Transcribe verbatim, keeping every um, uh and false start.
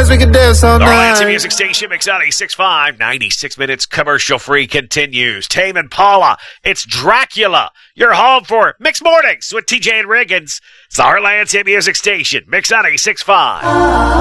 we can dance all The night. Lansing Music Station, Mix ninety-six point five, ninety-six minutes commercial-free continues. Tame and Paula, it's Dracula. You're home for Mix Mornings with T J and Riggins. It's the Lansing Music Station, Mix ninety-six point five.